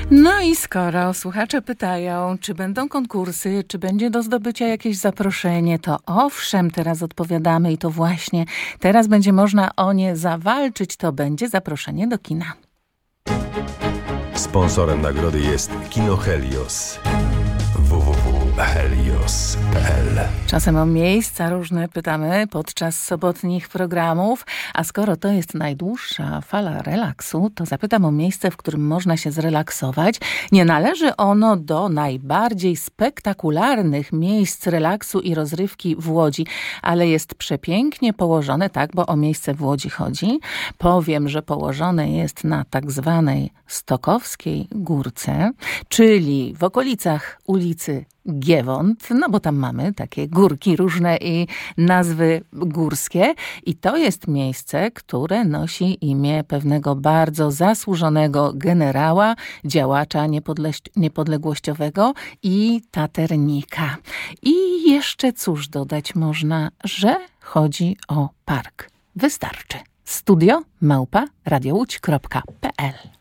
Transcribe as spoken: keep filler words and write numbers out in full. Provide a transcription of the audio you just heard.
No i skoro słuchacze pytają, czy będą konkursy, czy będzie do zdobycia jakieś zaproszenie, to owszem, teraz odpowiadamy i to właśnie teraz będzie można o nie zawalczyć. To będzie zaproszenie do kina. Sponsorem nagrody jest Kino Helios. w w w kropka helios kropka p l. Czasem o miejsca różne pytamy podczas sobotnich programów, a skoro to jest najdłuższa fala relaksu, to zapytam o miejsce, w którym można się zrelaksować. Nie należy ono do najbardziej spektakularnych miejsc relaksu i rozrywki w Łodzi, ale jest przepięknie położone, tak, bo o miejsce w Łodzi chodzi. Powiem, że położone jest na tak zwanej Stokowskiej Górce, czyli w okolicach ulicy Giewont, no bo tam mamy takie górki różne i nazwy górskie i to jest miejsce, które nosi imię pewnego bardzo zasłużonego generała, działacza niepodle- niepodległościowego i taternika. I jeszcze cóż dodać można, że chodzi o park. Wystarczy. Studio małpa radiołódź kropka p l